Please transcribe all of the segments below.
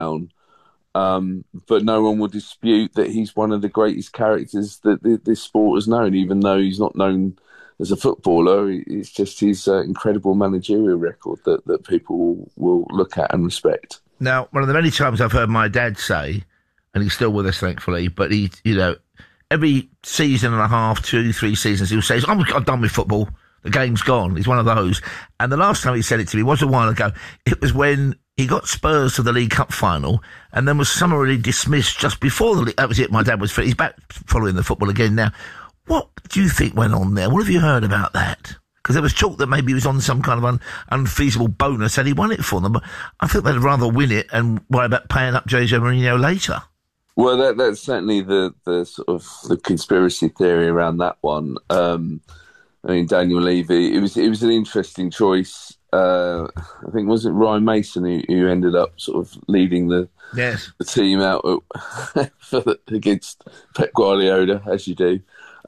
down. But no one will dispute that he's one of the greatest characters that this sport has known, even though he's not known as a footballer. It's just his incredible managerial record that people will look at and respect. Now, one of the many times I've heard my dad say, and he's still with us, thankfully, but he, every season and a half, 2, 3 seasons, he'll say, I'm done with football. The game's gone. He's one of those. And the last time he said it to me was a while ago. It was when he got Spurs to the League Cup final and then was summarily dismissed just before the league. That was it. My dad was fit. He's back following the football again now. What do you think went on there? What have you heard about that? Because there was talk that maybe he was on some kind of unfeasible bonus and he won it for them. But I think they'd rather win it and worry about paying up Jose Mourinho later. Well, that's certainly the sort of the conspiracy theory around that one. I mean, Daniel Levy, it was an interesting choice. I think, was it Ryan Mason who ended up sort of leading the team out against Pep Guardiola, as you do.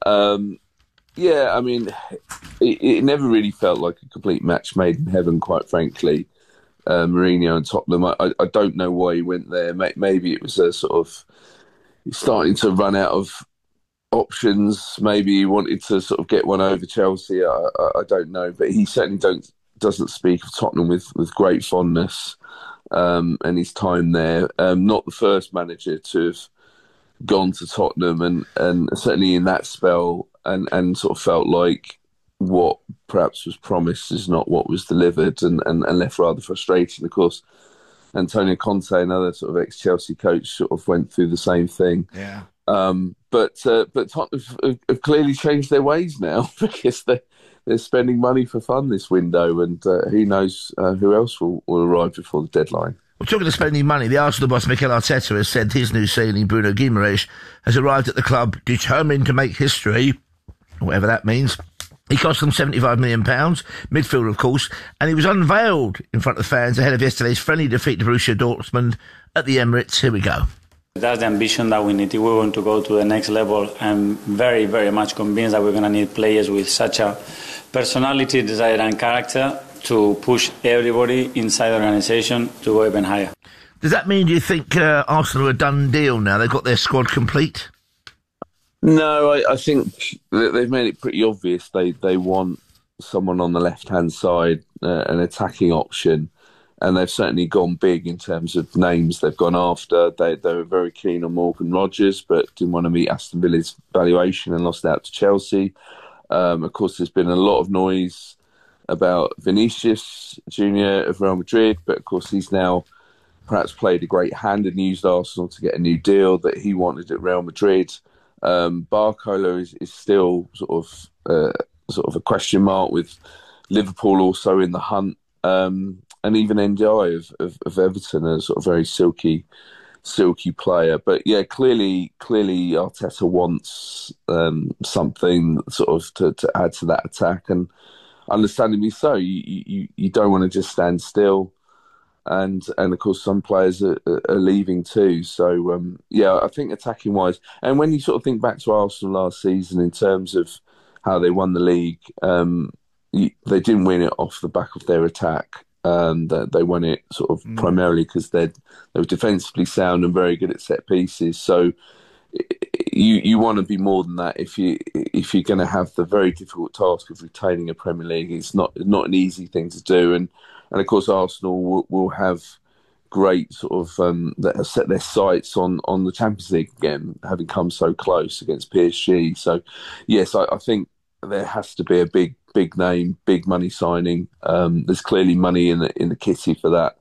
I mean, it never really felt like a complete match made in heaven, quite frankly. Mourinho and Tottenham, I don't know why he went there. Maybe it was a sort of starting to run out of options. Maybe he wanted to sort of get one over Chelsea. I don't know, but he certainly doesn't speak of Tottenham with great fondness and his time there. Not the first manager to have gone to Tottenham and certainly in that spell and sort of felt like what perhaps was promised is not what was delivered and left rather frustrating. Of course, Antonio Conte, another sort of ex-Chelsea coach, sort of went through the same thing. Yeah. But Tottenham have clearly changed their ways now because they're spending money for fun this window, and who knows who else will arrive before the deadline. Well, talking of spending money, the Arsenal boss Mikel Arteta has said his new signing, Bruno Guimaraes, has arrived at the club determined to make history, whatever that means. He cost them £75 million, midfielder of course, and he was unveiled in front of the fans ahead of yesterday's friendly defeat to Borussia Dortmund at the Emirates. Here we go. That's the ambition that we need. If we want to go to the next level, I'm very, very much convinced that we're going to need players with such a personality, desire and character to push everybody inside the organisation to go even higher. Does that mean, do you think Arsenal are a done deal now? They've got their squad complete? No, I think they've made it pretty obvious they want someone on the left-hand side, an attacking option. And they've certainly gone big in terms of names they've gone after. They were very keen on Morgan Rogers, but didn't want to meet Aston Villa's valuation and lost out to Chelsea. Of course, there's been a lot of noise about Vinicius Junior of Real Madrid, but of course he's now perhaps played a great hand and used Arsenal to get a new deal that he wanted at Real Madrid. Barcola is still sort of a question mark, with Liverpool also in the hunt. And even NDI of Everton, a sort of very silky player. But yeah, clearly Arteta wants something sort of to add to that attack, and understandably so. You don't want to just stand still, and of course some players are leaving too. So I think attacking wise, and when you sort of think back to Arsenal last season in terms of how they won the league, they didn't win it off the back of their attack. They won it sort of primarily because they were defensively sound and very good at set pieces. So you want to be more than that if you're going to have the very difficult task of retaining a Premier League. It's not an easy thing to do, and of course Arsenal will have great sort of that have set their sights on the Champions League again, having come so close against PSG. So yes, I think there has to be a big name, big money signing. There's clearly money in the kitty for that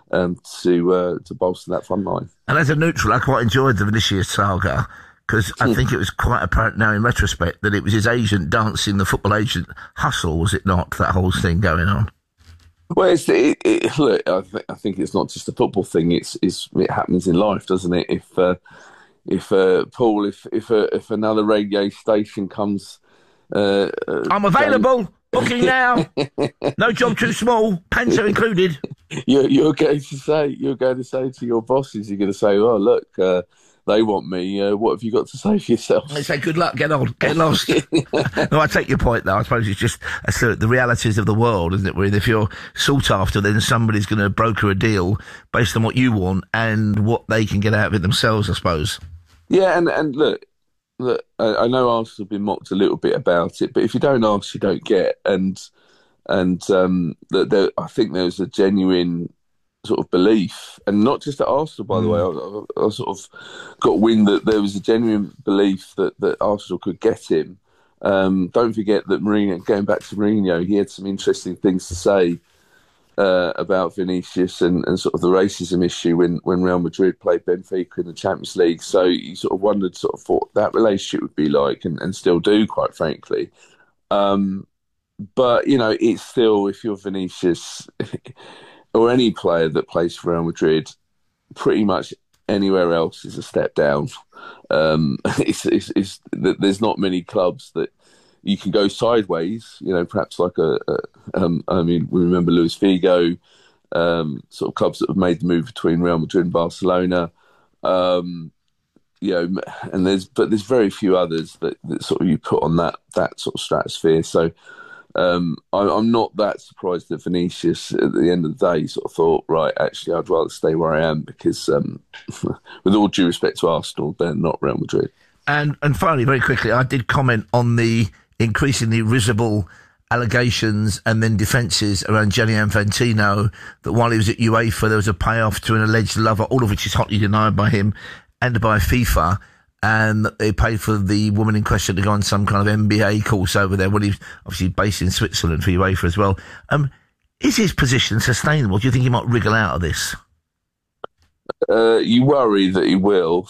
to bolster that front line. And as a neutral, I quite enjoyed the Vinicius saga because I think it was quite apparent now in retrospect that it was his agent dancing the football agent hustle, was it not? That whole thing going on. Well, look, I think it's not just a football thing. It happens in life, doesn't it? If Paul, if another radio station comes. I'm available. Booking now. No job too small. Pants are included. You're going to say to your bosses, you're going to say, "Oh, look, they want me. What have you got to say for yourself?" They say, "Good luck, get on, get lost." No, I take your point, though. I suppose it's just the realities of the world, isn't it? Where if you're sought after, then somebody's going to broker a deal based on what you want and what they can get out of it themselves, I suppose. Yeah, and look, I know Arsenal have been mocked a little bit about it, but if you don't ask, you don't get. And I think there's a genuine sort of belief, and not just at Arsenal, by the way. I sort of got wind that there was a genuine belief that Arsenal could get him. Don't forget that Mourinho, going back to Mourinho, he had some interesting things to say about Vinicius and sort of the racism issue when Real Madrid played Benfica in the Champions League. So you sort of wondered sort of what that relationship would be like, and still do, quite frankly. But, it's still, if you're Vinicius or any player that plays for Real Madrid, pretty much anywhere else is a step down. There's not many clubs that you can go sideways, perhaps like we remember Luis Figo, sort of clubs that have made the move between Real Madrid and Barcelona, and there's very few others that sort of you put on that sort of stratosphere. So I'm not that surprised that Vinicius, at the end of the day, sort of thought, right, actually, I'd rather stay where I am because, with all due respect to Arsenal, they're not Real Madrid. And finally, very quickly, I did comment on the increasingly risible allegations and then defences around Gianni Infantino that while he was at UEFA, there was a payoff to an alleged lover, all of which is hotly denied by him and by FIFA, and that they paid for the woman in question to go on some kind of MBA course over there when he's obviously based in Switzerland for UEFA as well. Is his position sustainable? Do you think he might wriggle out of this? You worry that he will,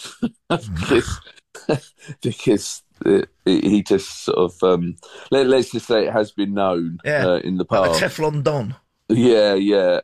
because he just sort of let's just say it has been known in the past. Like a Teflon Don. Yeah.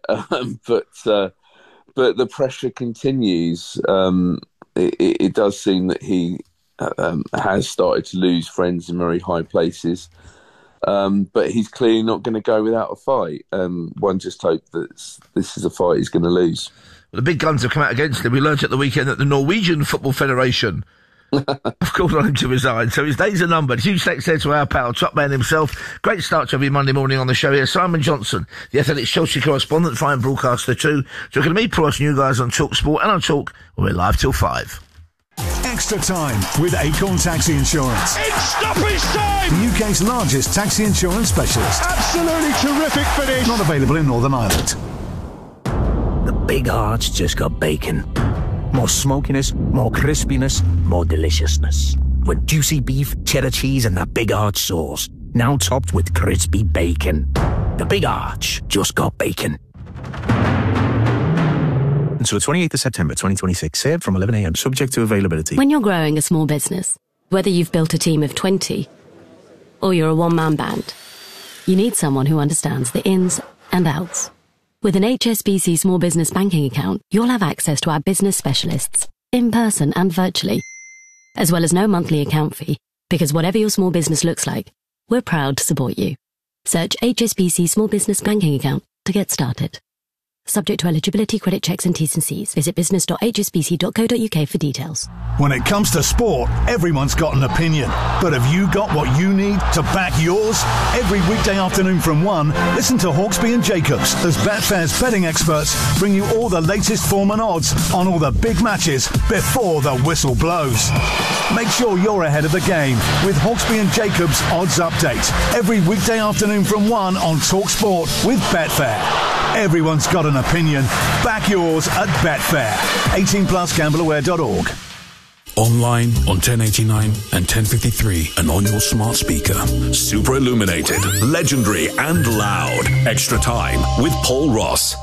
But the pressure continues. It does seem that he has started to lose friends in very high places. But he's clearly not going to go without a fight. One just hopes that this is a fight he's going to lose. Well, the big guns have come out against him. We learnt at the weekend that the Norwegian Football Federation have called on him to resign. So his days are numbered. Huge thanks there to our pal, Top Man himself. Great start to every Monday morning on the show here. Simon Johnson, the Athletics Chelsea correspondent, fine broadcaster too. Talking to me, Price, new guys on Talk Sport and on Talk. We're live till 5. Extra time with Acorn Taxi Insurance. It's stoppage time! The UK's largest taxi insurance specialist. Absolutely terrific finish. Not available in Northern Ireland. The Big Arch just got bacon. More smokiness, more crispiness, more deliciousness. With juicy beef, cheddar cheese and that Big Arch sauce. Now topped with crispy bacon. The Big Arch just got bacon. Until the 28th of September 2026, served from 11 a.m, subject to availability. When you're growing a small business, whether you've built a team of 20 or you're a one-man band, you need someone who understands the ins and outs. With an HSBC Small Business Banking account, you'll have access to our business specialists, in person and virtually, as well as no monthly account fee, because whatever your small business looks like, we're proud to support you. Search HSBC Small Business Banking account to get started. Subject to eligibility, credit checks and T's and C's. Visit business.hsbc.co.uk for details. When it comes to sport, everyone's got an opinion. But have you got what you need to back yours? Every weekday afternoon from 1, listen to Hawksby and Jacobs as Betfair's betting experts bring you all the latest form and odds on all the big matches before the whistle blows. Make sure you're ahead of the game with Hawksby and Jacobs Odds Update. Every weekday afternoon from 1 on TalkSport with Betfair. Everyone's got an opinion. Back yours at Betfair. 18 plus gambleaware.org. Online on 1089 and 1053 and on your smart speaker. Super illuminated, legendary and loud. Extra time with Paul Ross.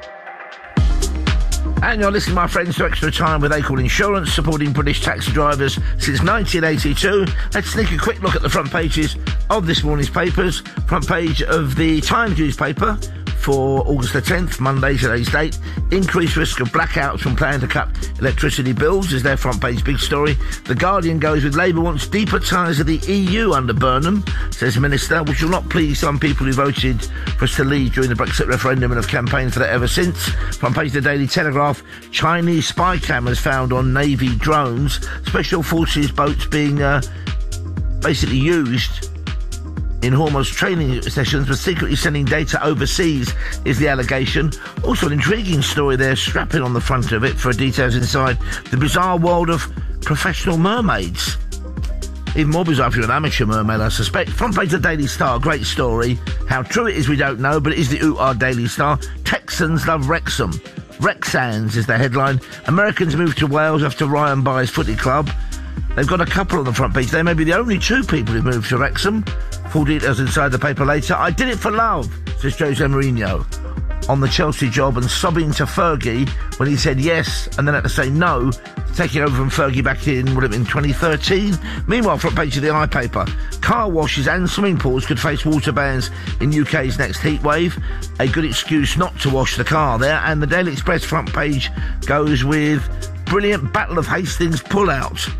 And you're listening, my friends, to Extra Time with Acorn Insurance, supporting British taxi drivers since 1982. Let's take a quick look at the front pages of this morning's papers. Front page of the Times newspaper, for August the 10th, Monday, today's date. Increased risk of blackouts from planning to cut electricity bills is their front page big story. The Guardian goes with Labour wants deeper ties with the EU under Burnham, says Minister, which will not please some people who voted for us to leave during the Brexit referendum and have campaigned for that ever since. Front page of the Daily Telegraph, Chinese spy cameras found on Navy drones. Special Forces boats being basically used in Hormuz training sessions for secretly sending data overseas is the allegation. Also an intriguing story there, strapping on the front of it for details inside the bizarre world of professional mermaids. Even more bizarre if you're an amateur mermaid, I suspect. Front page of the Daily Star, great story. How true it is we don't know, but it is the UR Daily Star. Texans love Wrexham. Wrexhams is the headline. Americans move to Wales after Ryan buys footy club. They've got a couple on the front page. They may be the only two people who've moved to Wrexham. Full details inside the paper later. I did it for love, says Jose Mourinho on the Chelsea job, and sobbing to Fergie when he said yes and then had to say no, taking over from Fergie back in, would have been 2013. Meanwhile, front page of the iPaper, car washes and swimming pools could face water bans in UK's next heat wave. A good excuse not to wash the car there. And the Daily Express front page goes with brilliant Battle of Hastings pullout.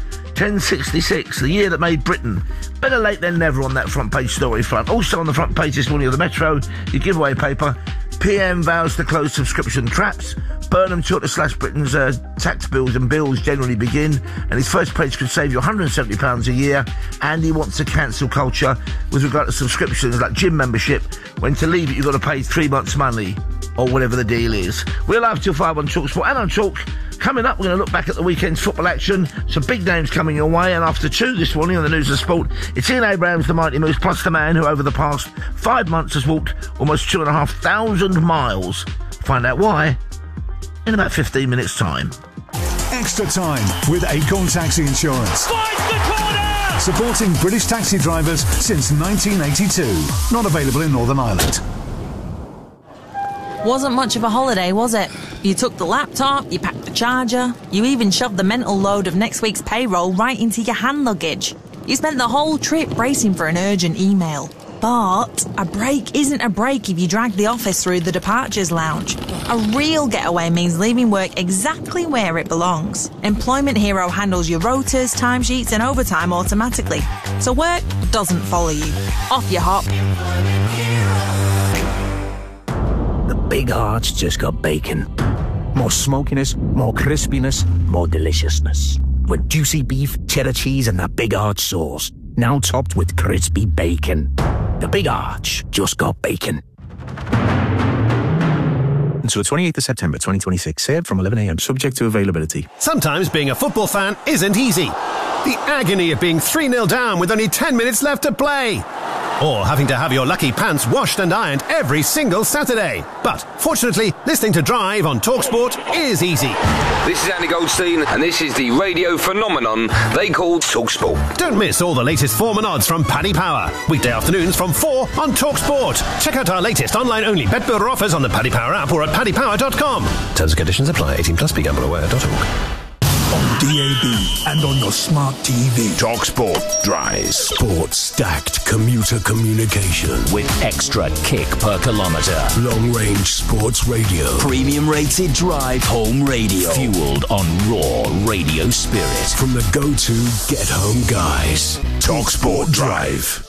1066, the year that made Britain. Better late than never on that front page story front. Also on the front page this morning of the Metro, your giveaway paper, PM vows to close subscription traps. Burnham taught to slash Britain's tax bills and bills generally begin, and his first pledge could save you £170 a year, and he wants to cancel culture with regard to subscriptions like gym membership. When to leave it, you've got to pay 3 months' money, or whatever the deal is. We're live till 5 on TalkSport and on Talk. Coming up, we're going to look back at the weekend's football action. Some big names coming your way, and after 2 this morning on the News of Sport, it's Ian Abrahams, the Mighty Moose, plus the man who over the past 5 months has walked almost 2,500 miles. Find out why in about 15 minutes' time. Extra time with Acorn Taxi Insurance. Finds the corner! Supporting British taxi drivers since 1982. Not available in Northern Ireland. Wasn't much of a holiday, was it? You took the laptop, you packed the charger, you even shoved the mental load of next week's payroll right into your hand luggage. You spent the whole trip bracing for an urgent email. But a break isn't a break if you drag the office through the departures lounge. A real getaway means leaving work exactly where it belongs. Employment Hero handles your rotas, timesheets and overtime automatically, so work doesn't follow you. Off you hop. The Big Arch just got bacon. More smokiness, more crispiness, more deliciousness. With juicy beef, cheddar cheese and that Big Arch sauce. Now topped with crispy bacon. The Big Arch just got bacon. Until the 28th of September 2026. Served from 11 a.m. subject to availability. Sometimes being a football fan isn't easy. The agony of being 3-0 down with only 10 minutes left to play. Or having to have your lucky pants washed and ironed every single Saturday. But fortunately, listening to Drive on TalkSport is easy. This is Andy Goldstein, and this is the radio phenomenon they call TalkSport. Don't miss all the latest form and odds from Paddy Power. Weekday afternoons from 4 on TalkSport. Check out our latest online-only bet builder offers on the Paddy Power app or at paddypower.com. Terms and conditions apply. 18 plus. BeGambleAware.org. On DAB and on your smart TV. TalkSport Drive. Sports stacked commuter communication. With extra kick per kilometre. Long range sports radio. Premium rated drive home radio. Fueled on raw radio spirit. From the go-to get home guys. TalkSport Drive.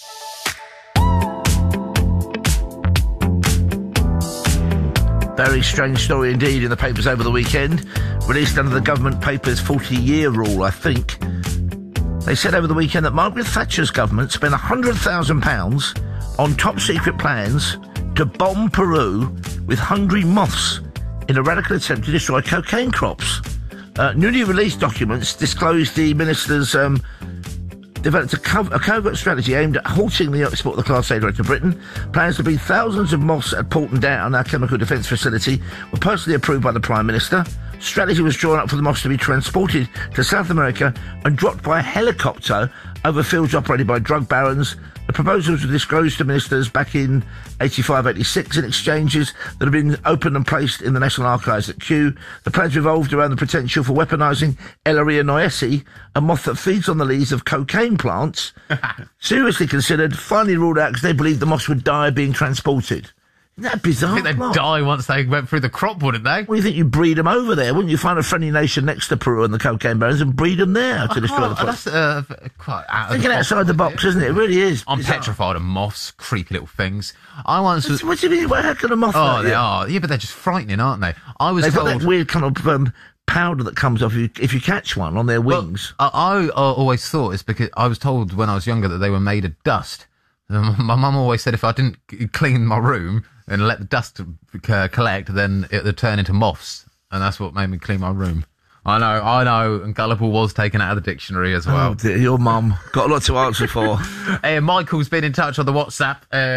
Very strange story indeed in the papers over the weekend. Released under the government paper's 40-year rule, I think. They said over the weekend that Margaret Thatcher's government spent £100,000 on top-secret plans to bomb Peru with hungry moths in a radical attempt to destroy cocaine crops. Newly released documents disclosed the minister's developed a covert strategy aimed at halting the export of the Class A drug to Britain. Plans to beat thousands of moths at Porton Down, our chemical defence facility, were personally approved by the Prime Minister. Strategy was drawn up for the moths to be transported to South America and dropped by a helicopter over fields operated by drug barons. The proposals were disclosed to ministers back in 85-86 in exchanges that have been opened and placed in the National Archives at Kew. The plans revolved around the potential for weaponising Elleria noesi, a moth that feeds on the leaves of cocaine plants. Seriously considered, finally ruled out because they believed the moths would die being transported. Isn't that bizarre? I think they'd die once they went through the crop, wouldn't they? Well, you think you breed them over there? Wouldn't you find a friendly nation next to Peru and the cocaine barons and breed them there to destroy the place? That's quite out Thinking outside the box, isn't it? It really is. I'm petrified of moths, creepy little things. I once was... What do you mean? How can a moth... Oh, they are. Yeah, but they're just frightening, aren't they? They've got that weird kind of powder that comes off if you catch one on their wings. Well, I always thought it's because I was told when I was younger that they were made of dust. My mum always said if I didn't clean my room and let the dust collect, then it would turn into moths. And that's what made me clean my room. I know. And gullible was taken out of the dictionary as well. Oh dear, your mum got a lot to answer for. Michael's been in touch on the WhatsApp.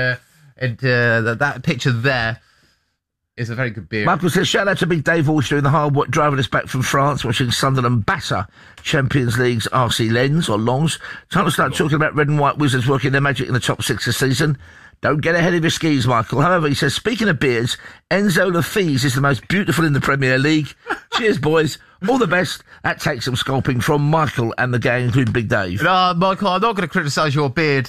That picture there is a very good beer. Michael says, shout out to Big Dave Walsh doing the hard work, driving us back from France, watching Sunderland batter Champions League's RC Lens or Longs. Time to start talking about red and white Wizards working their magic in the top 6 this season. Don't get ahead of your skis, Michael. However, he says, speaking of beards, Enzo Lafise is the most beautiful in the Premier League. Cheers, boys. All the best. That takes some sculpting from Michael and the gang, including Big Dave. No, Michael, I'm not going to criticise your beard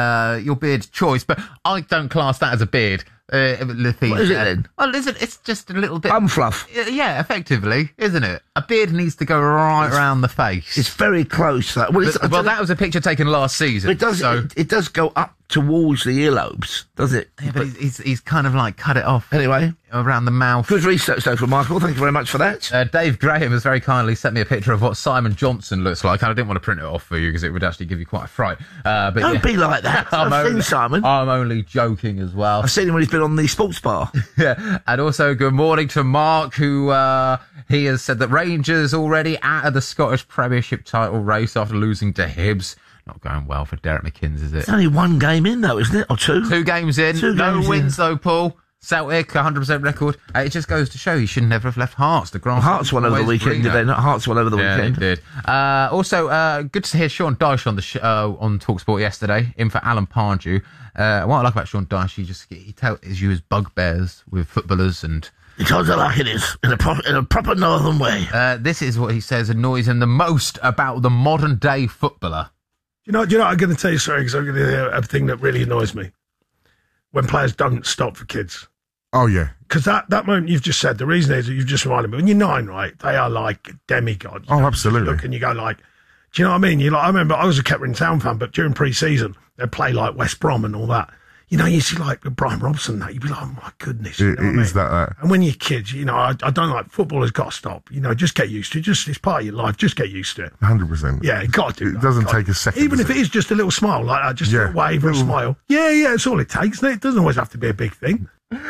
choice, but I don't class that as a beard. Lafise. What is it then? Well, it's just a little bit... Bum fluff. Yeah, effectively, isn't it? A beard needs to go right around the face. It's very close. That that was a picture taken last season. It does go up towards the earlobes, does it? Yeah, but he's kind of like cut it off. Anyway. Around the mouth. Good research, though, from Michael. Thank you very much for that. Dave Graham has very kindly sent me a picture of what Simon Johnson looks like. I didn't want to print it off for you because it would actually give you quite a fright. But Don't be like that. I've seen Simon. I'm only joking as well. I've seen him when he's been on the sports bar. Yeah. And also, good morning to Mark, who he has said that Rangers already out of the Scottish Premiership title race after losing to Hibs. Not going well for Derek McInnes, is it? It's only one game in, though, isn't it? Or two? 2 games in. No wins, though, Paul. Celtic, 100% record. It just goes to show you should never have left Hearts. Hearts won over the weekend, did they not? Hearts won over the weekend. They did. Also, good to hear Sean Dyche on TalkSport yesterday, in for Alan Pardew. What I like about Sean Dyche, he tells you his bugbears with footballers and... He tells it like it is, in a proper northern way. This is what he says annoys him the most about the modern-day footballer. Do you know what I'm going to tell you, sorry, because I'm going to hear a thing that really annoys me. When players don't stop for kids. Oh, yeah. Because that moment you've just said, the reason is that you've just reminded me, when you're 9, right, they are like demigods. Oh, absolutely. You look and you go like, do you know what I mean? You're like, I remember I was a Kettering Town fan, but during pre-season, they'd play like West Brom and all that. You know, you see like Brian Robson, that you'd be like, oh my goodness. You know it is that. And when you're kids, you know, I don't like, football has got to stop. You know, just get used to it. It's part of your life. Just get used to it. 100%. Yeah, got to do that. It doesn't take a second. Even if it is just a little smile like that, just a little wave or a smile. Yeah, that's all it takes. It doesn't always have to be a big thing.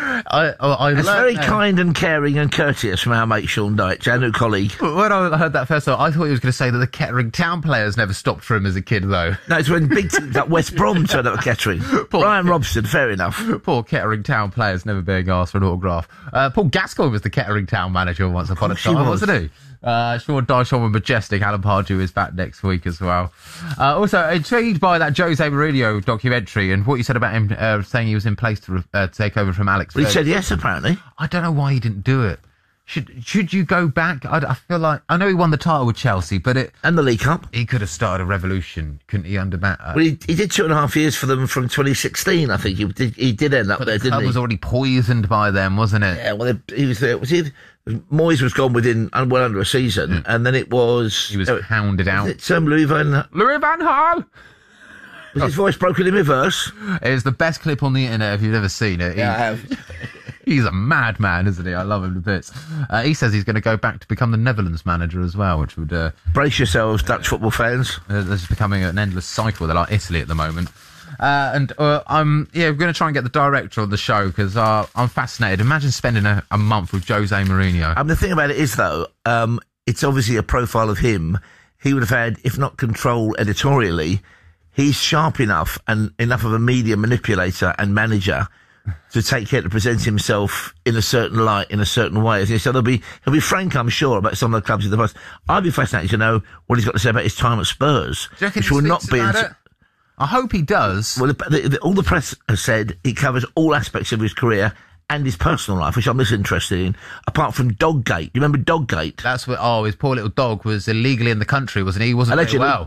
It's very kind and caring and courteous from our mate Sean Dyche, our new colleague. When I heard that first time, I thought he was going to say that the Kettering Town players never stopped for him as a kid, though. No, it's when big teams like West Brom turned up at Kettering. Brian Robson, fair enough. Poor Kettering Town players never being asked for an autograph. Paul Gascoigne was the Kettering Town manager once upon a time, wasn't he? Sean Dyche on with Majestic. Alan Pardew is back next week as well. Also, intrigued by that Jose Mourinho documentary and what you said about him saying he was in place to take over from Alex. Well, he said yes, apparently. I don't know why he didn't do it. Should you go back? I feel like... I know he won the title with Chelsea, but and the League Cup. He could have started a revolution, couldn't he, under Matt? Well, he did 2.5 years for them from 2016, I think. He did end up there, didn't he? The club was already poisoned by them, wasn't it? Yeah, well, he was there. Moyes was gone within well under a season, and then it was... He was hounded out. It's Louis van Gaal. Was his voice broken in reverse? It's the best clip on the internet if you've ever seen it. Yeah, I have. He's a madman, isn't he? I love him to bits. He says he's going to go back to become the Netherlands manager as well, which would... brace yourselves, Dutch football fans. This is becoming an endless cycle. They're like Italy at the moment. We're going to try and get the director on the show because I'm fascinated. Imagine spending a month with Jose Mourinho. The thing about it is, though, it's obviously a profile of him. He would have had, if not control editorially, he's sharp enough and enough of a media manipulator and manager to take care to present himself in a certain light, in a certain way. So he'll be frank, I'm sure, about some of the clubs in the past. I'd be fascinated to know what he's got to say about his time at Spurs. Do you reckon he speaks about it? I hope he does. Well, all the press has said he covers all aspects of his career and his personal life, which I'm less interested in, apart from Doggate. You remember Doggate? That's what, his poor little dog was illegally in the country, wasn't he? He wasn't very well.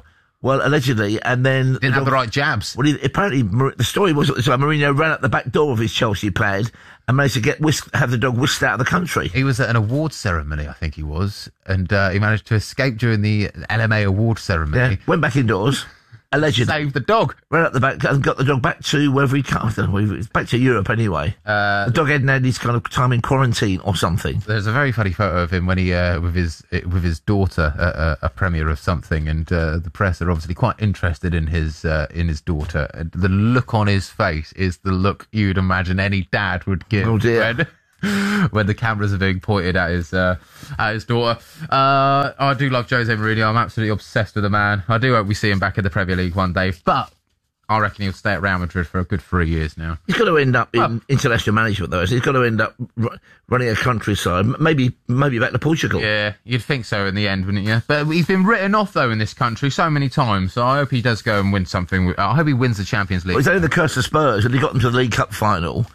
Well, allegedly, and then... Didn't have the right jabs. Well, apparently, the story was at the time, Mourinho ran out the back door of his Chelsea plaid and managed to have the dog whisked out of the country. He was at an awards ceremony, I think he was, and he managed to escape during the LMA award ceremony. Yeah, went back indoors. Allegedly. Saved the dog. Ran out the back and got the dog back to wherever he come. I don't know, it's back to Europe anyway. The dog hadn't had his kind of time in quarantine or something. There's a very funny photo of him when he with his daughter at a premiere of something, and the press are obviously quite interested in his daughter. And the look on his face is the look you'd imagine any dad would give. Oh dear. When the cameras are being pointed at his daughter. I do love Jose Mourinho. I'm absolutely obsessed with the man. I do hope we see him back in the Premier League one day, but I reckon he'll stay at Real Madrid for a good 3 years now. He's got to end up in international management, though. He's got to end up running a countryside, maybe back to Portugal. Yeah, you'd think so in the end, wouldn't you? But he's been written off, though, in this country so many times, so I hope he does go and win something. I hope he wins the Champions League. Well, he's only the curse of Spurs, and he got them to the League Cup final.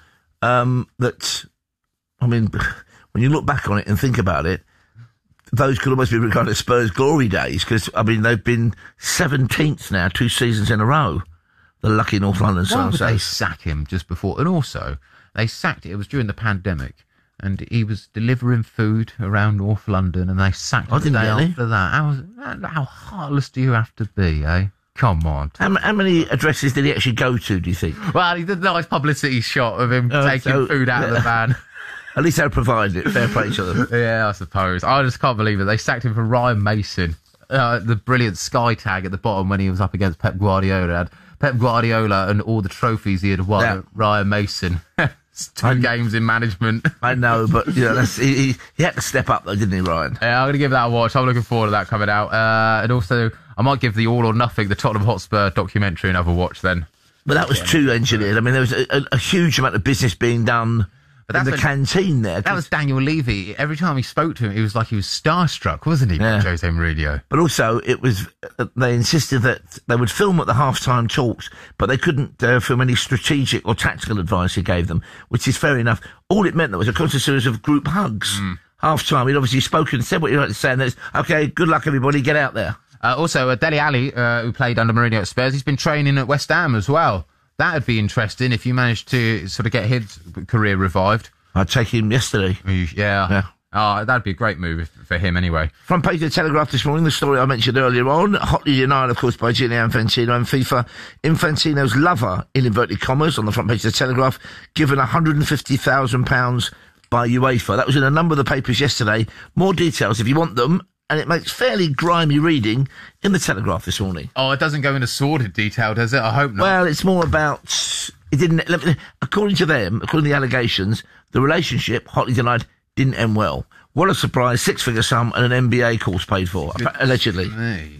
I mean, when you look back on it and think about it, those could almost be regarded as Spurs' glory days, because, I mean, they've been 17th now, 2 seasons in a row. The lucky North London side. Why would they sack him just before? And also, they sacked it. It was during the pandemic, and he was delivering food around North London, and they sacked him the day after that. How heartless do you have to be, eh? Come on. How many addresses did he actually go to, do you think? Well, he did a nice publicity shot of him taking food out of the van. At least they provided it. Fair play to them. Yeah, I suppose. I just can't believe it. They sacked him for Ryan Mason. The brilliant Sky tag at the bottom when he was up against Pep Guardiola. Had Pep Guardiola and all the trophies he had won. Yeah. Ryan Mason. 2 games in management. I know, but he had to step up though, didn't he, Ryan? Yeah, I'm going to give that a watch. I'm looking forward to that coming out. And also, I might give the All or Nothing, the Tottenham Hotspur documentary, another watch then. But that was too engineered. I mean, there was a huge amount of business being done in the canteen there. That was Daniel Levy. Every time he spoke to him, it was like he was starstruck, wasn't he, Jose Mourinho? But also, it was they insisted that they would film at the half-time talks, but they couldn't film any strategic or tactical advice he gave them, which is fair enough. All it meant, though, was a constant series of group hugs. Half-time, he'd obviously spoken, said what he wanted to say, and then okay, good luck, everybody, get out there. Also, Dele Alli, who played under Mourinho at Spurs, he's been training at West Ham as well. That would be interesting if you managed to sort of get his career revived. I'd take him yesterday. Yeah. Oh, that'd be a great move for him anyway. Front page of the Telegraph this morning, the story I mentioned earlier on, hotly denied, of course, by Gianni Infantino and FIFA. Infantino's lover, in inverted commas, on the front page of the Telegraph, given £150,000 by UEFA. That was in a number of the papers yesterday. More details if you want them. And it makes fairly grimy reading in the Telegraph this morning. Oh, it doesn't go into sordid detail, does it? I hope not. Well, it's more about... It didn't... According to them, according to the allegations, the relationship, hotly denied, didn't end well. What a surprise. 6-figure sum and an MBA course paid for, allegedly.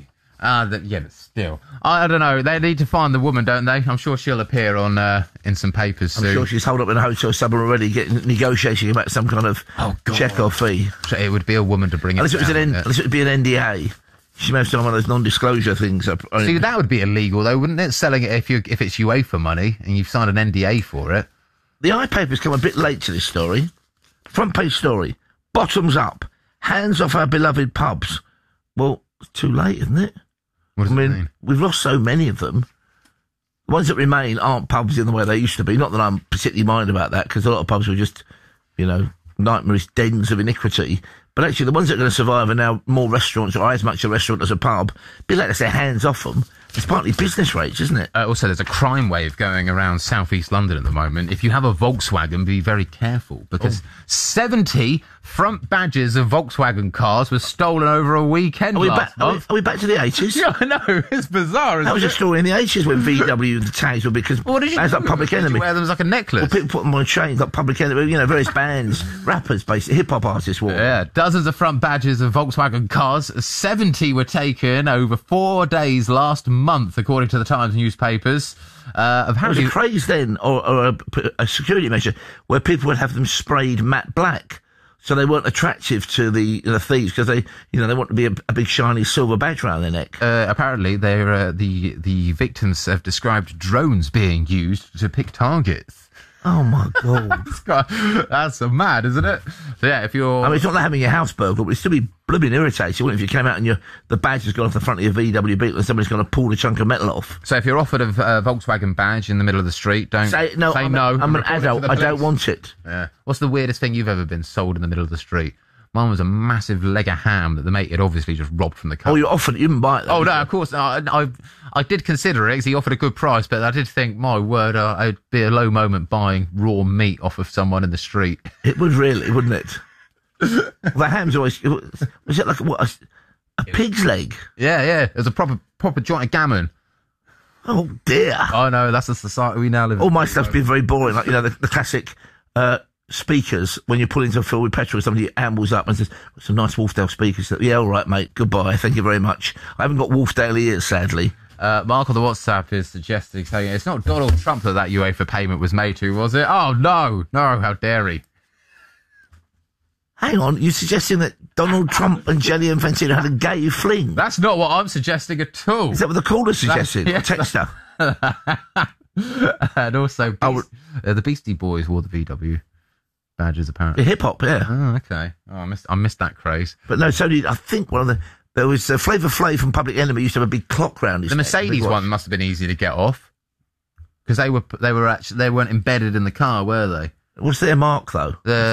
Yeah, but still. I don't know. They need to find the woman, don't they? I'm sure she'll appear on in some papers soon. I'm sure she's holed up in a hotel somewhere already negotiating about some kind of check or fee. So it would be a woman to bring it down. Unless it would be an NDA. She may have done one of those non-disclosure things. See, that would be illegal, though, wouldn't it? Selling it if it's UEFA money and you've signed an NDA for it. The iPaper's come a bit late to this story. Front page story. Bottoms up. Hands off our beloved pubs. Well, it's too late, isn't it? What does it mean? We've lost so many of them. The ones that remain aren't pubs in the way they used to be. Not that I'm particularly minded about that, because a lot of pubs were just, nightmarish dens of iniquity. But actually, the ones that are going to survive are now more restaurants, or as much a restaurant as a pub. Be like to say hands off them. It's partly business rates, isn't it? Also, there's a crime wave going around southeast London at the moment. If you have a Volkswagen, be very careful, because 70 front badges of Volkswagen cars were stolen over a weekend last month. Are we back to the 80s? Yeah, I know. It's bizarre, That was a story in the 80s when VW, the tags were because what did you like Public Enemy. Did you wear them as like a necklace? Well, people put them on chains, like Public Enemy, various bands, rappers, basically, hip-hop artists wore. Yeah, dozens of front badges of Volkswagen cars. 70 were taken over 4 days last month, according to the Times newspapers. There was a craze then, or a security measure, where people would have them sprayed matte black, so they weren't attractive to the thieves, because they want to be a big shiny silver badge around their neck. Apparently, the victims have described drones being used to pick targets. Oh, my God. That's mad, isn't it? So, yeah, if you're... I mean, it's not like having your house burgled, but it'd still be blooming irritating, wouldn't it, if you came out and the badge has gone off the front of your VW Beetle and somebody's going to pull a chunk of metal off. So if you're offered a Volkswagen badge in the middle of the street, don't say no. I'm an adult. I don't want it. Yeah. What's the weirdest thing you've ever been sold in the middle of the street? Mine was a massive leg of ham that the mate had obviously just robbed from the car. Oh, you offered it? You didn't buy it, though? Oh, no, of course. I did consider it because he offered a good price, but I did think, my word, it'd be a low moment buying raw meat off of someone in the street. It would really, wouldn't it? The ham's always... Was it like a pig's leg? Yeah. It was a proper joint of gammon. Oh, dear. Oh, no, that's the society we now live in. All my stuff's been very boring. Like, the classic... speakers, when you're pulling to fill with petrol, somebody ambles up and says, some nice Wolfdale speakers. Yeah, all right, mate. Goodbye. Thank you very much. I haven't got Wolfdale ears, sadly. Mark on the WhatsApp is suggesting, saying it's not Donald Trump that UEFA payment was made to, was it? Oh, no, how dare he? Hang on, you're suggesting that Donald Trump and Jelly Infantino had a gay fling? That's not what I'm suggesting at all. Is that what the caller's suggesting? Yeah. Texter? And also, the Beastie Boys wore the VW badges, apparently. Hip-hop, yeah. Oh, okay. Oh, I missed that craze. But no, so I think there was Flavor Flav from Public Enemy used to have a big clock round his neck. The Mercedes one must have been easy to get off. Because they weren't embedded in the car, were they? What's their mark, though?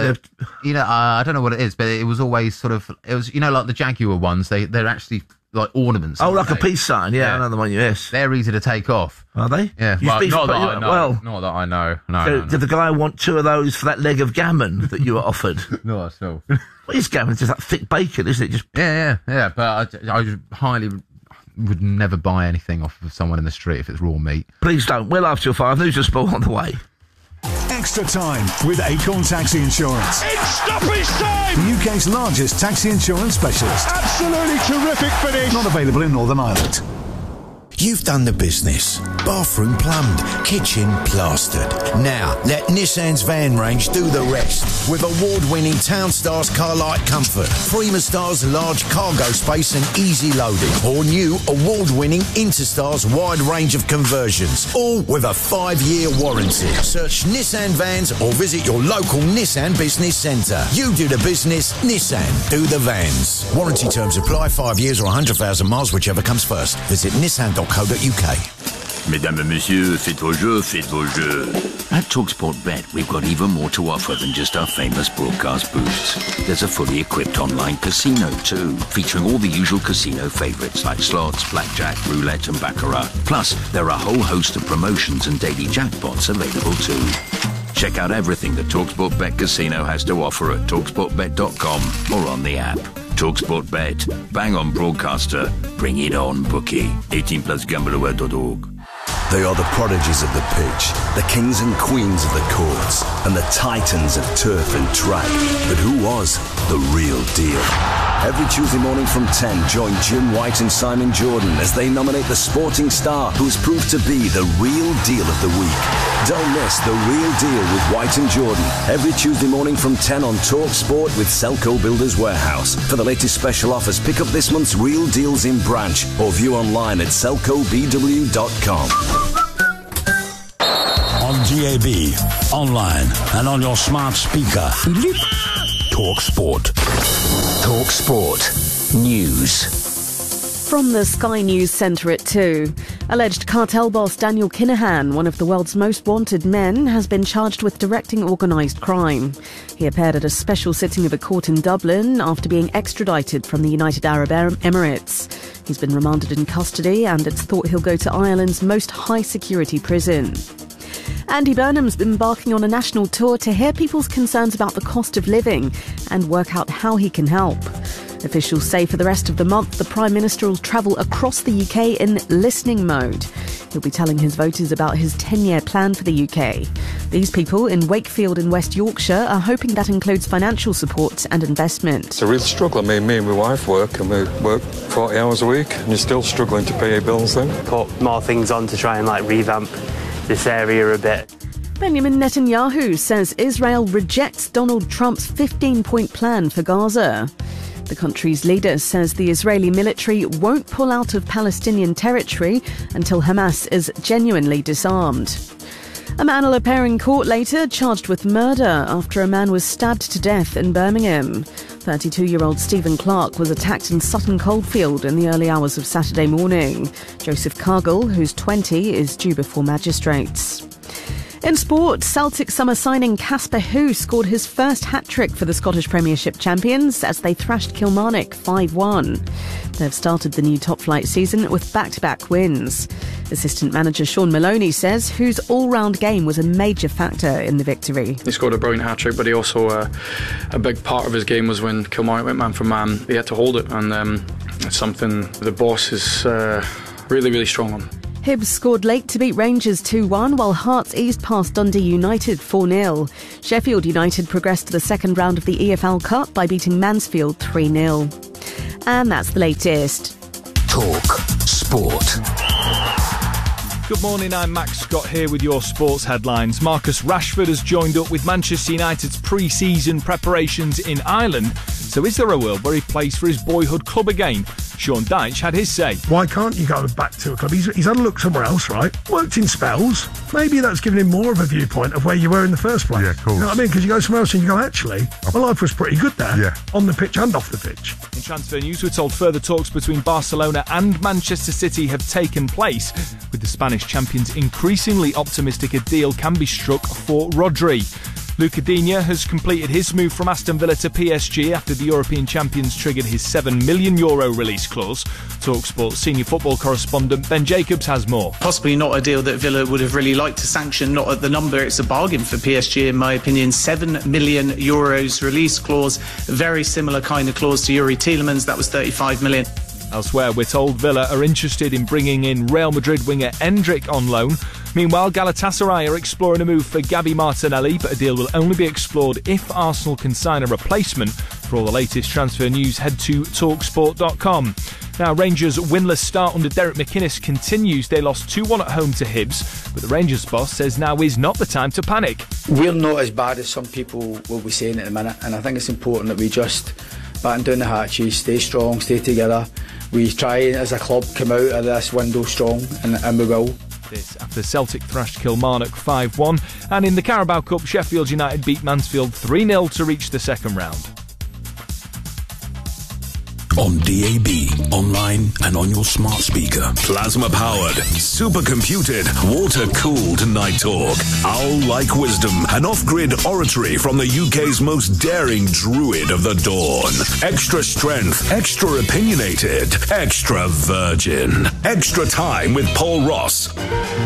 I don't know what it is, but it was always sort of, it was, like the Jaguar ones, they're actually like ornaments. Oh, like a peace sign, yeah. I know the one, yes. They're easy to take off. Are they? Yeah. Not that I know. Not that I know. No. Did the guy want 2 of those for that leg of gammon that you were offered? Not at all. What is gammon? It's just like thick bacon, isn't it? Just Yeah, but I highly would never buy anything off of someone in the street if it's raw meat. Please don't. We're after 5. News and sport on the way. Extra time with Acorn Taxi Insurance. It's stoppage time! The UK's largest taxi insurance specialist. Absolutely terrific finish. Not available in Northern Ireland. You've done the business. Bathroom plumbed, kitchen plastered. Now, let Nissan's van range do the rest. With award-winning Townstars Carlight Comfort, Freemastars large cargo space and easy loading, or new award-winning Interstars wide range of conversions, all with a 5-year warranty. Search Nissan Vans or visit your local Nissan Business Centre. You do the business, Nissan do the vans. Warranty terms apply, 5 years or 100,000 miles, whichever comes first. Visit nissan.co.uk. Mesdames et messieurs, faites vos jeux. At TalkSport Bet, we've got even more to offer than just our famous broadcast booths. There's a fully equipped online casino too, featuring all the usual casino favourites like slots, blackjack, roulette and baccarat. Plus, there are a whole host of promotions and daily jackpots available too. Check out everything that TalkSport Bet Casino has to offer at TalkSportBet.com or on the app. TalkSport Bet. Bang on broadcaster. Bring it on, bookie. 18 plus gambleaware.org. They are the prodigies of the pitch, the kings and queens of the courts, and the titans of turf and track. But who was the real deal? Every Tuesday morning from 10, join Jim White and Simon Jordan as they nominate the sporting star who has proved to be the real deal of the week. Don't miss The Real Deal with White and Jordan every Tuesday morning from 10 on Talk Sport with Selco Builders Warehouse. For the latest special offers, pick up this month's Real Deals in branch or view online at selcobw.com. On DAB, online, and on your smart speaker. Talk Sport. Talk Sport. News. From the Sky News Centre at 2, alleged cartel boss Daniel Kinahan, one of the world's most wanted men, has been charged with directing organised crime. He appeared at a special sitting of a court in Dublin after being extradited from the United Arab Emirates. He's been remanded in custody and it's thought he'll go to Ireland's most high-security prison. Andy Burnham's been embarking on a national tour to hear people's concerns about the cost of living and work out how he can help. Officials say for the rest of the month, the Prime Minister will travel across the UK in listening mode. He'll be telling his voters about his 10-year plan for the UK. These people in Wakefield in West Yorkshire are hoping that includes financial support and investment. It's a real struggle. I mean, me and my wife work, and we work 40 hours a week, and you're still struggling to pay your bills then. Put more things on to try and revamp this area a bit. Benjamin Netanyahu says Israel rejects Donald Trump's 15-point plan for Gaza. The country's leader says the Israeli military won't pull out of Palestinian territory until Hamas is genuinely disarmed. A man will appear in court later, charged with murder after a man was stabbed to death in Birmingham. 32-year-old Stephen Clark was attacked in Sutton Coldfield in the early hours of Saturday morning. Joseph Cargill, who's 20, is due before magistrates. In sport, Celtic summer signing Casper Hu scored his first hat-trick for the Scottish Premiership champions as they thrashed Kilmarnock 5-1. They've started the new top-flight season with back-to-back wins. Assistant manager Sean Maloney says Hu's all-round game was a major factor in the victory. He scored a brilliant hat-trick, but he also, a big part of his game was when Kilmarnock went man for man. He had to hold it, and it's something the boss is really, really strong on. Hibs scored late to beat Rangers 2-1, while Hearts eased past Dundee United 4-0. Sheffield United progressed to the second round of the EFL Cup by beating Mansfield 3-0. And that's the latest. Talk Sport. Good morning, I'm Max Scott here with your sports headlines. Marcus Rashford has joined up with Manchester United's pre-season preparations in Ireland. So is there a world where he plays for his boyhood club again? Sean Dyche had his say. Why can't you go back to a club? He's had a look somewhere else, right? Worked in spells. Maybe that's given him more of a viewpoint of where you were in the first place. Yeah, of course. You know what I mean? Because you go somewhere else and you go, actually, my life was pretty good there. Yeah. On the pitch and off the pitch. In transfer news, we're told further talks between Barcelona and Manchester City have taken place, with the Spanish champions increasingly optimistic a deal can be struck for Rodri. Luca Digne has completed his move from Aston Villa to PSG after the European champions triggered his €7 million release clause. TalkSport senior football correspondent Ben Jacobs has more. Possibly not a deal that Villa would have really liked to sanction, not at the number. It's a bargain for PSG, in my opinion. €7 million release clause, very similar kind of clause to Yuri Tielemans. That was €35 million. Elsewhere, we're told Villa are interested in bringing in Real Madrid winger Endrick on loan. Meanwhile, Galatasaray are exploring a move for Gabi Martinelli, but a deal will only be explored if Arsenal can sign a replacement. For all the latest transfer news, head to talksport.com. Now, Rangers' winless start under Derek McInnes continues. They lost 2-1 at home to Hibs, but the Rangers boss says now is not the time to panic. We're not as bad as some people will be saying at the minute, and I think it's important that we just batten down the hatches, stay strong, stay together. We try as a club come out of this window strong, and we will. This after Celtic thrashed Kilmarnock 5-1, and in the Carabao Cup, Sheffield United beat Mansfield 3-0 to reach the second round. On DAB, online and on your smart speaker. Plasma-powered, supercomputed, water-cooled Night Talk. Owl-like wisdom and off-grid oratory from the UK's most daring druid of the dawn. Extra strength, extra opinionated, extra virgin. Extra time with Paul Ross.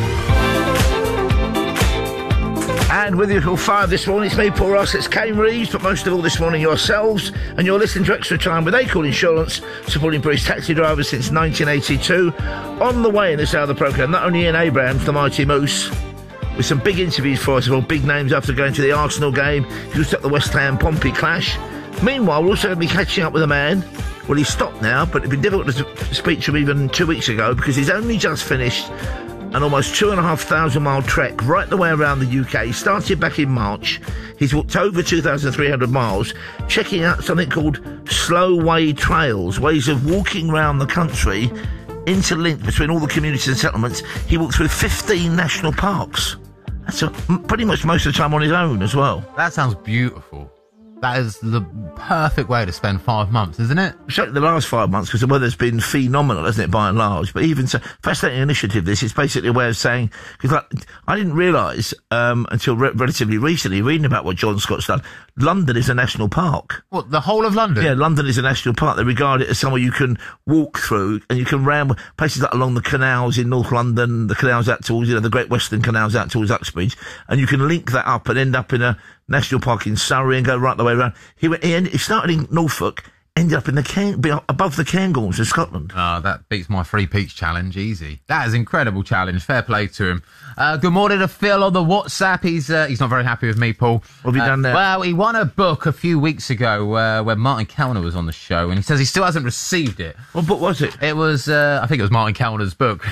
And with you till 5 this morning, it's me, Paul Ross, it's Kane Reeves, but most of all this morning yourselves, and you're listening to Extra Time with Acorn Insurance, supporting British taxi drivers since 1982. On the way in this hour of the programme, not only Ian Abrahams, the mighty Moose, with some big interviews for us of all big names after going to the Arsenal game, he was at the West Ham Pompey clash. Meanwhile, we're also going to be catching up with a man. Well, he's stopped now, but it'd be difficult to speak to him even 2 weeks ago because he's only just finished an almost 2,500 mile trek right the way around the UK. He started back in March. He's walked over 2,300 miles, checking out something called slow way trails, ways of walking around the country, interlinked between all the communities and settlements. He walked through 15 national parks. That's pretty much most of the time on his own as well. That sounds beautiful. That is the perfect way to spend 5 months, isn't it? Certainly the last 5 months, because the weather's been phenomenal, hasn't it, by and large? But even so, fascinating initiative, this. It's basically a way of saying, because I didn't realise until relatively recently, reading about what John Scott's done, London is a national park. What, the whole of London? Yeah, London is a national park. They regard it as somewhere you can walk through, and you can ramble places like along the canals in North London, the canals out towards, the Great Western Canals out towards Uxbridge, and you can link that up and end up in a national park in Surrey and go right the way around. He started in Norfolk, ended up in above the Cairngorms in Scotland. Oh, that beats my 3 Peaks challenge easy. That is an incredible challenge. Fair play to him. Good morning to Phil on the WhatsApp. He's not very happy with me, Paul. What have you done there? Well, he won a book a few weeks ago when Martin Kellner was on the show, and he says he still hasn't received it. What book was it? It was, I think it was Martin Kellner's book.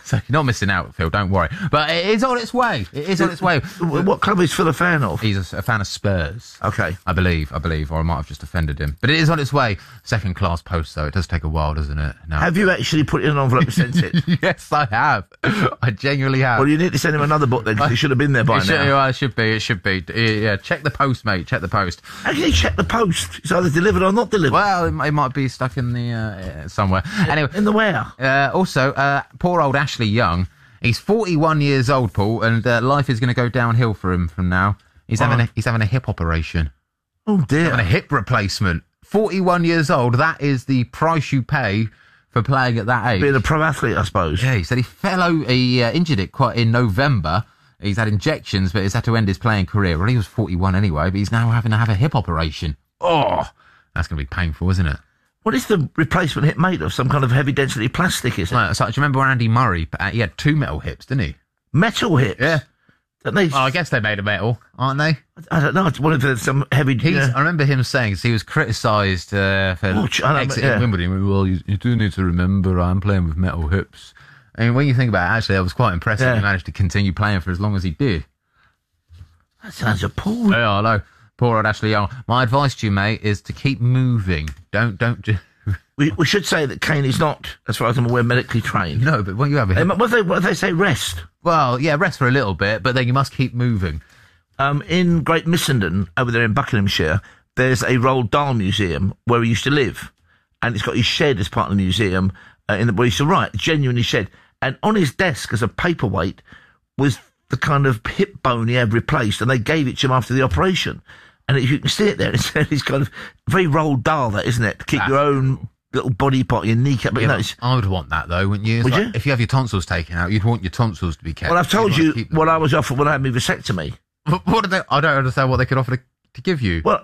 So you're not missing out, Phil, don't worry. But it is on its way. It is on its way. What club is Phil a fan of? He's a fan of Spurs. Okay. I believe, or I might have just offended him. But it is on its way. Second class post, though. It does take a while, doesn't it? No. Have you actually put it in an envelope and sent it? Yes, I have. I genuinely have. Well, you need to send him another book then, because he should have been there by now. It should be. Yeah, check the post, mate. Check the post. How can you check the post? It's either delivered or not delivered. Well, it might be stuck in the somewhere. Anyway, in the where? Also, poor old Ashley Young. He's 41 years old, Paul, and life is going to go downhill for him from now. He's having a hip operation. Oh dear! He's having a hip replacement. 41 years old. That is the price you pay for playing at that age. Being a pro athlete, I suppose. Yeah, he said he injured it quite in November. He's had injections, but he's had to end his playing career. Well, he was 41 anyway, but he's now having to have a hip operation. Oh, that's going to be painful, isn't it? What is the replacement hip made of? Some kind of heavy density plastic, is it? So, do you remember when Andy Murray, he had 2 metal hips, didn't he? Metal hips? Yeah. They... I guess they're made of metal, aren't they? I don't know. I wonder if there's some heavy... I remember him saying, he was criticised for exiting Wimbledon. Well, you do need to remember I'm playing with metal hips. I mean, when you think about it, actually, I was quite impressed that he managed to continue playing for as long as he did. That sounds appalling. Yeah, I know. Poor old Ashley Young. My advice to you, mate, is to keep moving. Don't. We should say that Kane is not, as far as I'm aware, medically trained. No, but when you have what do they say? Rest. Well, yeah, rest for a little bit, but then you must keep moving. In Great Missenden, over there in Buckinghamshire, there's a Roald Dahl museum where he used to live, and it's got his shed as part of the museum where he used to write. Genuinely shed, and on his desk as a paperweight was the kind of hip bone he had replaced, and they gave it to him after the operation. And you can see it there. It's kind of very Roald Dahl, that, isn't it? To keep your own little body part, your kneecap. But yeah, I would want that, though, wouldn't you? Would you? If you have your tonsils taken out, you'd want your tonsils to be kept. Well, I've told you what I was offered when I had my vasectomy. What did they? I don't understand what they could offer to give you. Well,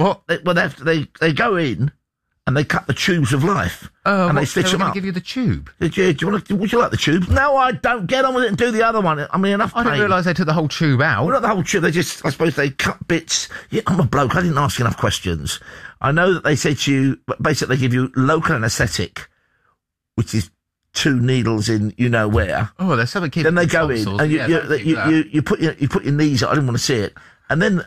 they go in and they cut the tubes of life and they stitch them up. Give you the tube. Would you like the tube? No, I don't. Get on with it and do the other one. I mean, enough pain. I didn't realise they took the whole tube out. Well, not the whole tube. I suppose they cut bits. Yeah, I'm a bloke. I didn't ask enough questions. I know that they said to you, basically they give you local anaesthetic, which is 2 needles in you know where. Oh, there's something keeping. Then they go in and you put your knees up. I didn't want to see it. And then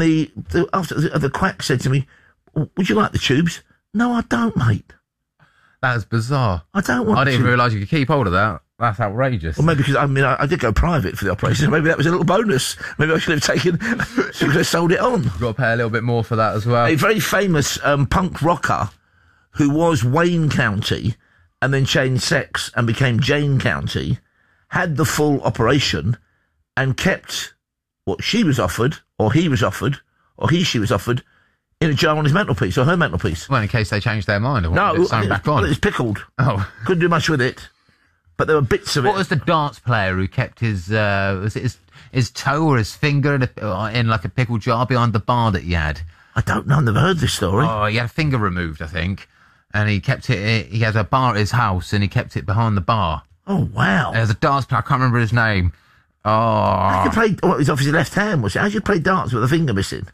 the quack said to me, "Would you like the tubes?" No, I don't, mate. That's bizarre. I don't want to. I didn't realise you could keep hold of that. That's outrageous. Well, maybe because, I did go private for the operation. Maybe that was a little bonus. Maybe I should have sold it on. You've got to pay a little bit more for that as well. A very famous punk rocker who was Wayne County and then changed sex and became Jane County had the full operation and kept what she was offered, or he was offered, or she was offered, in a jar on his mantelpiece, or her mantelpiece. Well, in case they changed their mind. Or no, back on. It was pickled. Oh. Couldn't do much with it. But there were bits of it. What was the darts player who kept his toe or his finger in like a pickle jar behind the bar that he had? I don't know. I've never heard this story. Oh, he had a finger removed, I think. And he kept it, he had a bar at his house and he kept it behind the bar. Oh, wow. There's a darts player, I can't remember his name. Oh. How did you play, it was off his left hand, was it? How did you play darts with a finger missing?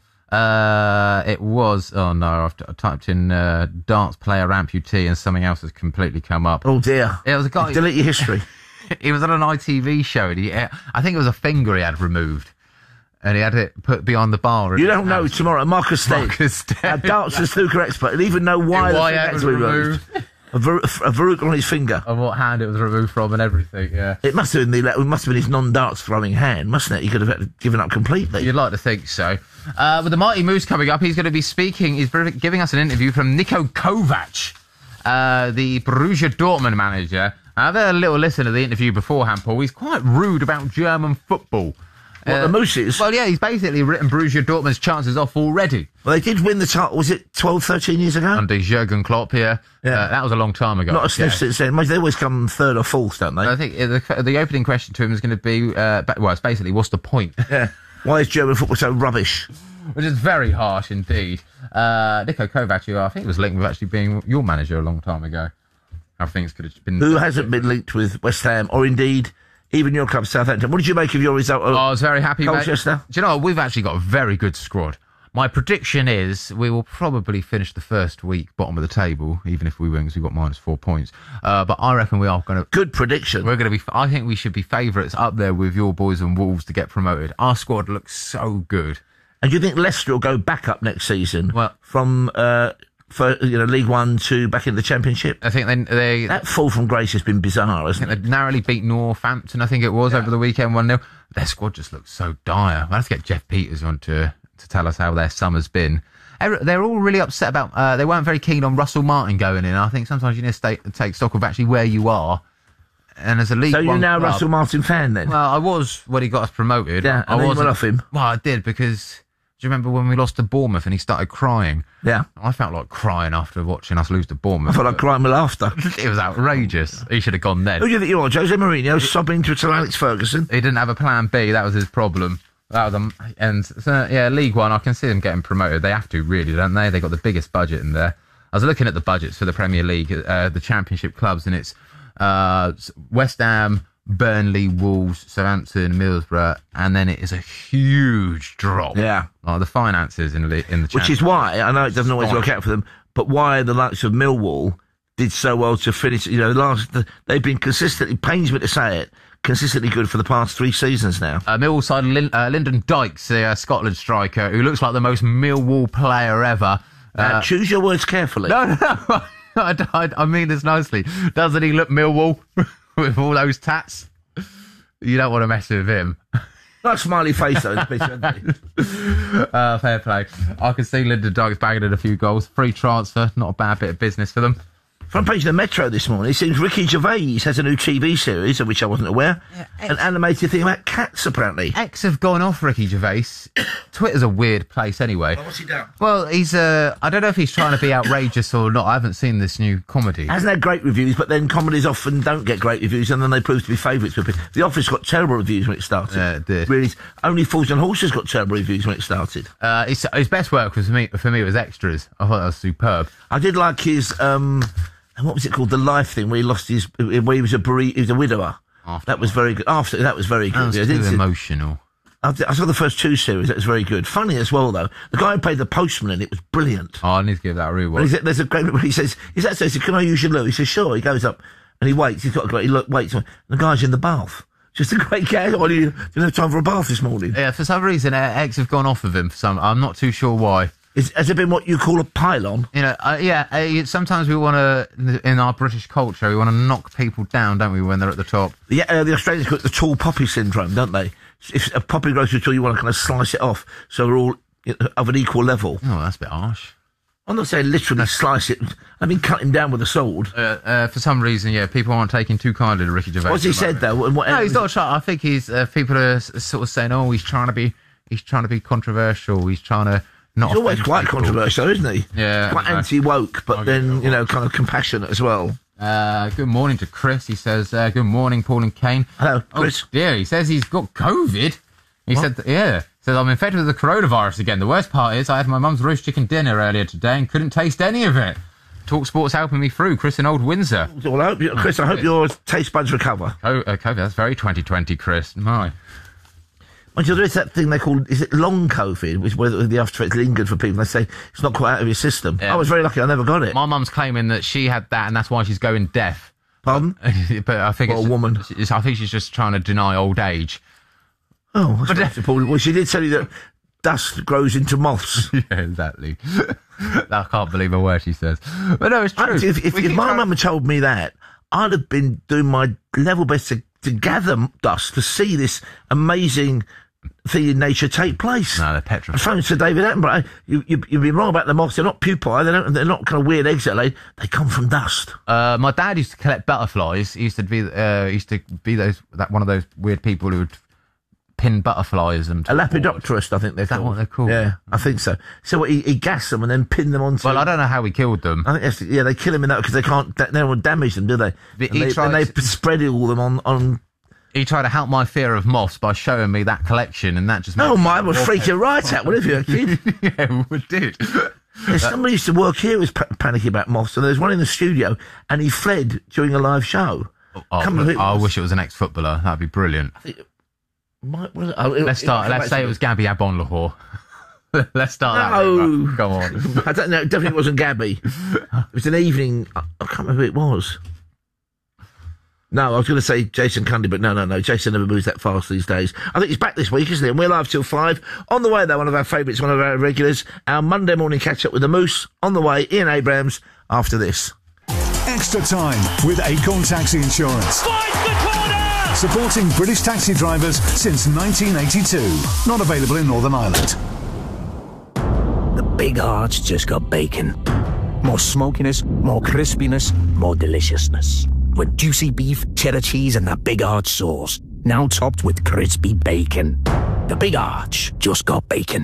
It was, oh no, I've typed in darts player amputee and something else has completely come up. Oh dear. It was a guy. Delete your history. He was on an ITV show and I think it was a finger he had removed. And he had it put beyond the bar. You don't know tomorrow. Marcus Stead, our darts and snooker expert, and even know why the finger was removed. A verruca on his finger. And what hand it was removed from and everything, yeah. It must have been his non-darts throwing hand, mustn't it? He could have given up completely. You'd like to think so. With the Mighty Moose coming up, he's going to be speaking, he's giving us an interview from Niko Kovac, the Borussia Dortmund manager. I had a little listen to the interview beforehand, Paul. He's quite rude about German football. What, the Moose is? Well, yeah, he's basically written Borussia Dortmund's chances off already. Well, they did win the title, was it 12, 13 years ago? Under Jurgen Klopp, yeah. That was a long time ago. Not a sniff since then. They always come third or fourth, don't they? I think the opening question to him is going to be, it's basically, what's the point? Yeah. Why is German football so rubbish? Which is very harsh indeed. Niko Kovac, who I think was linked with actually being your manager a long time ago. I think it could have been... Who hasn't been linked with West Ham, or indeed... even your club, Southampton. What did you make of your result? I was very happy, Colchester? Do you know what? We've actually got a very good squad. My prediction is we will probably finish the first week bottom of the table, even if we win, because we've got -4 points. But I reckon we are going to... Good prediction. We're going to be... I think we should be favourites up there with your boys and Wolves to get promoted. Our squad looks so good. And do you think Leicester will go back up next season from League One to back in the Championship? I think they that fall from grace has been bizarre, hasn't it? They narrowly beat Northampton, I think it was, over the weekend 1-0. Their squad just looks so dire. I'll have to get Jeff Peters on to tell us how their summer's been. They're all really upset about... they weren't very keen on Russell Martin going in. I think sometimes you need to take stock of actually where you are. And as a League One So you're now a club, Russell Martin fan, then? Well, I was when he got us promoted. Yeah, and then you went off him. Well, I did, because... Do you remember when we lost to Bournemouth and he started crying? Yeah. I felt like crying after watching us lose to Bournemouth. I felt like crying with laughter. It was outrageous. He should have gone then. Who do you think you are, Jose Mourinho, sobbing to Sir Alex Ferguson? He didn't have a plan B. That was his problem. League One, I can see them getting promoted. They have to, really, don't they? They got the biggest budget in there. I was looking at the budgets for the Premier League, the Championship clubs, and it's West Ham, Burnley, Wolves, Southampton, Middlesbrough, and then it is a huge drop. Yeah. The finances in the Championship. Which is why, I know it doesn't always work out for them, but why the likes of Millwall did so well to finish, they've been consistently, pains me to say it, consistently good for the past 3 seasons now. Millwall side, Lyndon Dykes, the Scotland striker, who looks like the most Millwall player ever. Choose your words carefully. No. I mean this nicely. Doesn't he look Millwall with all those tats? You don't want to mess with him. Nice smiley face, though, in the picture, isn't he? Fair play. I can see Lyndon Dykes bagging in a few goals. Free transfer, not a bad bit of business for them. Front page of the Metro this morning, it seems Ricky Gervais has a new TV series, of which I wasn't aware. An animated thing about cats, apparently. X have gone off Ricky Gervais. Twitter's a weird place anyway. What's he done? Well, he's, I don't know if he's trying to be outrageous or not. I haven't seen this new comedy. Hasn't had great reviews, but then comedies often don't get great reviews, and then they prove to be favourites with people. The Office got terrible reviews when it started. Yeah, it did. Really, Only Fools and Horses got terrible reviews when it started. His best work for me was Extras. I thought that was superb. I did like his, what was it called? The Life thing, where he lost where he was a widower. That was very good. That was very good. That was too emotional. I saw the first 2 series. That was very good. Funny as well, though. The guy who played the postman in it was brilliant. Oh, I need to give that a rewatch. There's a great bit where he says, can I use your loo? He says, sure. He goes up and he waits. He waits. And the guy's in the bath. Just a great gag. You didn't have time for a bath this morning. Yeah, for some reason, X have gone off of him. I'm not too sure why. Has it been what you call a pylon? Sometimes we want to, in our British culture, we want to knock people down, don't we, when they're at the top? Yeah, the Australians call it the tall poppy syndrome, don't they? If a poppy grows too tall, you want to kind of slice it off so we're all of an equal level. Oh, that's a bit harsh. I'm not saying literally slice it. I mean cut him down with a sword. For some reason, people aren't taking too kindly to Ricky Gervais. What's he said, though? No, he's not trying. I think he's people are sort of saying, "Oh, he's trying to be controversial. He's trying to not." He's always quite people. Controversial, isn't he? Yeah, quite anti-woke, but then kind of compassionate as well. Good morning to Chris. He says, "Good morning, Paul and Kane." Hello, Chris. Oh, dear, he says he's got COVID. He said, "Yeah." Says, I'm infected with the coronavirus again. The worst part is I had my mum's roast chicken dinner earlier today and couldn't taste any of it. TalkSport's helping me through. Chris in Old Windsor. Well, I hope your taste buds recover. COVID, that's very 2020, Chris. My. There is that thing they call, is it long COVID, which where the after effects lingered for people. They say it's not quite out of your system. Yeah. I was very lucky, I never got it. My mum's claiming that she had that and that's why she's going deaf. Pardon? But I think a woman. I think she's just trying to deny old age. Oh, that's important. Well, she did tell you that dust grows into moths. Yeah, exactly. I can't believe a word she says. But no, it's true. If my mum had told me that, I'd have been doing my level best to gather dust to see this amazing thing in nature take place. No, they're petrified. I phoned Sir David Attenborough. You've been wrong about the moths. They're not pupae. They're not kind of weird eggs that lay. They come from dust. My dad used to collect butterflies. He used to be one of those weird people who would pin butterflies and a lepidopterist, I think they're called. Is that what they're called? Yeah, I think so. So he gassed them and then pinned them onto. Well, I don't know how he killed them. I think they kill them in that because they don't want to damage them, do they? And they spread all them on. He tried to help my fear of moths by showing me that collection, and that just. Oh my! Would freak you right out, would you, kid? Yeah, we did. Somebody used to work here who was panicking about moths, and there was one in the studio, and he fled during a live show. I wish it was an ex-footballer. That'd be brilliant. Let's say it was Gabby Agbonlahor. Let's start that. No. Come on. I don't know. It definitely wasn't Gabby. It was an evening. I can't remember who it was. No, I was going to say Jason Cundy, but no. Jason never moves that fast these days. I think he's back this week, isn't he? And we're live till 5. On the way, though, one of our favourites, one of our regulars, our Monday morning catch-up with the Moose. On the way, Ian Abrams after this. Extra time with Acorn Taxi Insurance. Finds the corner! Supporting British taxi drivers since 1982. Not available in Northern Ireland. The big arch just got bacon. More smokiness, more crispiness, more deliciousness. With juicy beef, cheddar cheese, and that big arch sauce. Now topped with crispy bacon. The big arch just got bacon.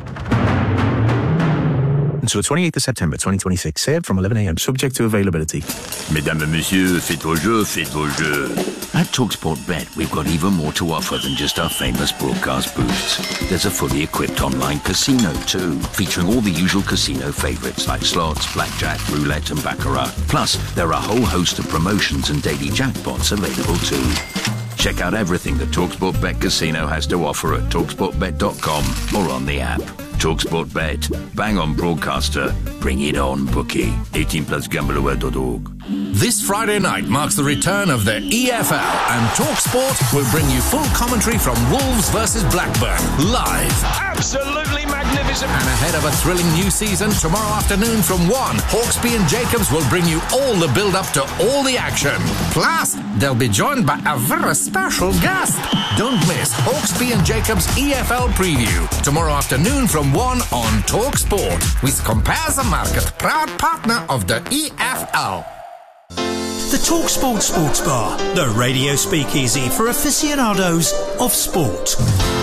Until the 28th of September 2026. Served from 11 a.m. Subject to availability. Mesdames et messieurs, faites vos jeux, faites vos jeux. At TalkSport Bet, we've got even more to offer than just our famous broadcast booths. There's a fully equipped online casino too, featuring all the usual casino favourites like slots, blackjack, roulette and baccarat. Plus, there are a whole host of promotions and daily jackpots available too. Check out everything that TalkSport Bet Casino has to offer at TalkSportBet.com or on the app. TalkSport Bet. Bang on broadcaster. Bring it on, bookie. 18 plus gambleaware.org. This Friday night marks the return of the EFL, and TalkSport will bring you full commentary from Wolves versus Blackburn, live. Absolutely magnificent. And ahead of a thrilling new season, tomorrow afternoon from 1, Hawksbee and Jacobs will bring you all the build-up to all the action. Plus, they'll be joined by a very special guest. Don't miss Hawksbee and Jacobs EFL preview, tomorrow afternoon from 1 on TalkSport, with Compares the Market, proud partner of the EFL. The TalkSport Sports Bar, the radio speakeasy for aficionados of sport.